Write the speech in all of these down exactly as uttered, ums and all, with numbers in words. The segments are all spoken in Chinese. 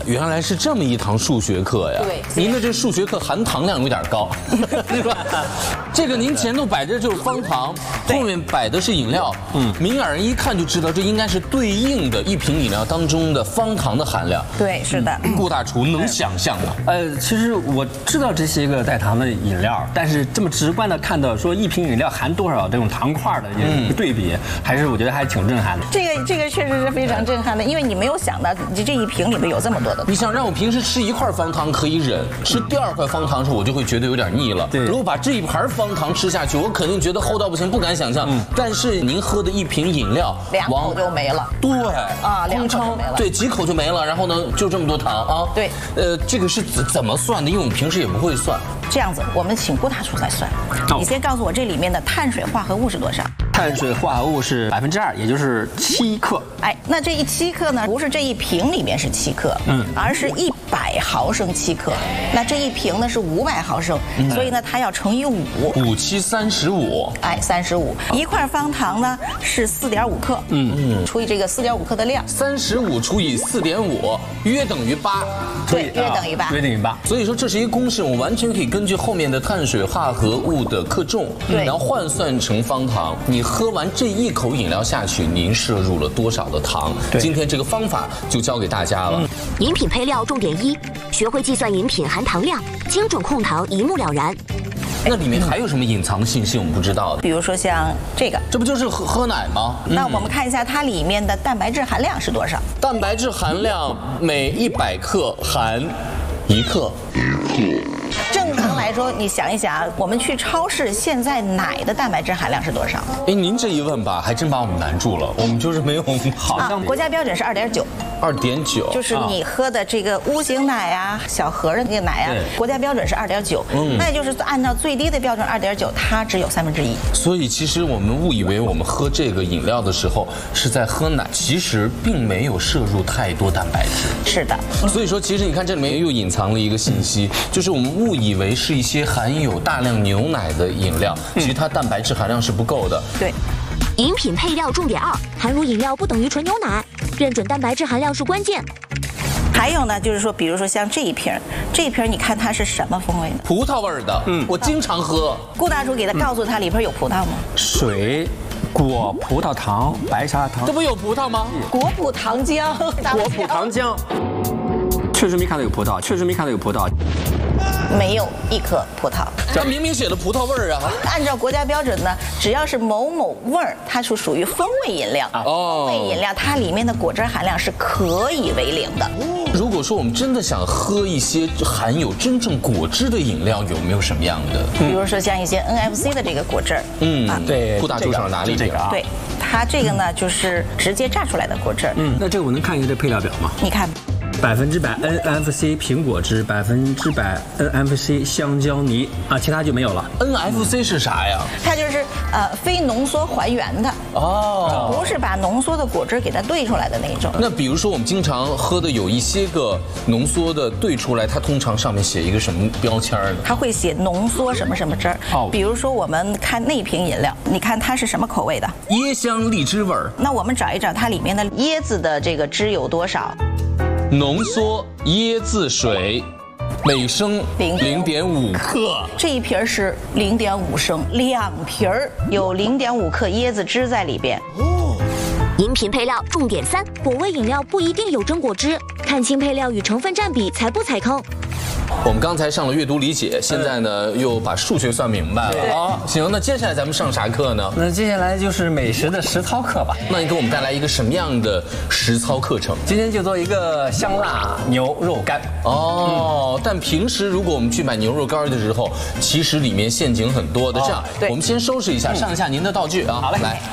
原来是这么一堂数学课呀！ 对， 您的这数学课含糖量有点高，是吧？这个您前头摆着就是方糖，后面摆的是饮料，嗯，明眼人一看就知道这应该是对应的一瓶饮料当中的方糖的含量。 对，是的。 顾大厨能想象吗？ 呃，其实我知道这些个带糖的饮料，但是这么直观的看到说一瓶饮料含多少这种糖块的一个对比，还是我觉得还挺震撼的。 这个这个确实是非常震撼的，因为你没有想到你这一瓶里面有这么多的。 你想让我平时吃一块方糖可以忍，吃第二块方糖的时候我就会觉得有点腻了。 对， 如果把这一盘方糖吃下去，我肯定觉得齁到不行，不敢想象。嗯，但是您喝的一瓶饮料， 两口就没了。 对啊，两口就没了。 对，几口就没了，然后呢，就这么多糖啊。 对， 呃，这个是怎怎么算的？因为我们平时也不会算。 这样子，我们请顾大厨来算。你先告诉我这里面的碳水化合物是多少？ 碳水化合物是百分之二，也就是七克。 哎，那这一七克呢，不是这一瓶里面是七克，嗯，而是一百毫升七克。那这一瓶呢是五百毫升，所以呢它要乘以五。 五七三十五。 哎，三十五。一块方糖呢是四点五克，嗯嗯，除以这个四点五克的量， 三十五除以四点五，约等于八。 对，约等于八。 约等于八。 所以说这是一个公式，我完全可以根据后面的碳水化合物的克重， 对， 然后换算成方糖。你喝完这一口饮料下去，您摄入了多少的糖？今天这个方法就教给大家了。 饮品配料重点一：学会计算饮品含糖量，精准控糖，一目了然。 那里面还有什么隐藏的信息我们不知道的？ 比如说像这个， 这不就是喝喝奶吗？ 那我们看一下它里面的蛋白质含量是多少？ 蛋白质含量每一百克含一克。 正常来说，你想一想，我们去超市，现在奶的蛋白质含量是多少？ 哎，您这一问吧，还真把我们难住了。我们就是没有，好像、 啊、国家标准是二点九。 二点九， 就是你喝的这个屋型奶啊、小盒的那个奶啊，国家标准是二点九，那也就是按照最低的标准二点九，它只有三分之一。 所以其实我们误以为我们喝这个饮料的时候是在喝奶，其实并没有摄入太多蛋白质。 是的， 所以说其实你看这里面又隐藏了一个信息，就是我们误以为是一些含有大量牛奶的饮料，其实它蛋白质含量是不够的。 对。 饮品配料重点二：含乳饮料不等于纯牛奶，认准蛋白质含量是关键。 还有呢，就是说，比如说像这一瓶，这一瓶你看它是什么风味的？ 葡萄味的。嗯，我经常喝。 顾大厨给他告诉他里边有葡萄吗？ 水、果、葡萄糖、白砂糖。 这不有葡萄吗？ 果葡糖浆。 果葡糖浆。确实没看到有葡萄，确实没看到有葡萄。 没有一颗葡萄， 这明明写的葡萄味儿啊！ 按照国家标准呢，只要是某某味儿，它是属于风味饮料。哦，风味饮料它里面的果汁含量是可以为零的。 如果说我们真的想喝一些含有真正果汁的饮料，有没有什么样的？ 比如说像一些 N F C 的这个果汁儿。 嗯，啊、对，顾大厨上拿了一瓶啊。 对，它这个呢就是直接榨出来的果汁。 嗯，那这个我能看一下这配料表吗？ 你看。 百分之百 N F C 苹果汁，百分之百 N F C 香蕉泥啊，其他就没有了。 N F C 是啥呀？ 它就是呃非浓缩还原的哦，不是把浓缩的果汁给它兑出来的那种。 那比如说我们经常喝的有一些个浓缩的兑出来，它通常上面写一个什么标签呢？ 它会写浓缩什么什么汁儿。哦，比如说我们看那瓶饮料，你看它是什么口味的？ 椰香荔枝味儿。 那我们找一找它里面的椰子的这个汁有多少？ 浓缩椰子水，每升零点五克。 这一瓶是零点五升，两瓶有零点五克椰子汁在里边。 哦。饮品配料重点三：果味饮料不一定有真果汁，看清配料与成分占比才不踩坑。 我们刚才上了阅读理解，现在呢又把数学算明白了啊。行，那接下来咱们上啥课呢？ 那接下来就是美食的实操课吧。 那你给我们带来一个什么样的实操课程？ 今天就做一个香辣牛肉干。 哦，嗯、但平时如果我们去买牛肉干的时候，其实里面陷阱很多的。这样，我们先收拾一下，上一下您的道具啊。 好嘞， 来。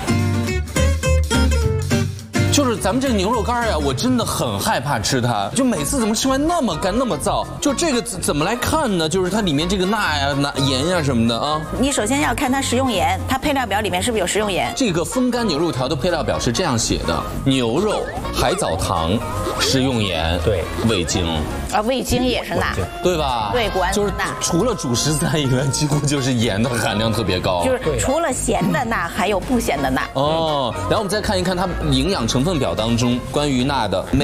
就是咱们这个牛肉干呀，我真的很害怕吃它，就每次怎么吃完那么干那么燥。就这个怎么来看呢？就是它里面这个钠呀、钠盐呀什么的啊。 你首先要看它食用盐，它配料表里面是不是有食用盐？ 这个风干牛肉条的配料表是这样写的：牛肉、海藻糖、食用盐、 对、 味精。 啊，味精也是钠， 对吧？ 对，果然就是钠。 除了主食三以外，几乎就是盐的含量特别高。 就是除了咸的钠，还有不咸的钠。 哦，然后我们再看一看它营养成分表当中关于钠的。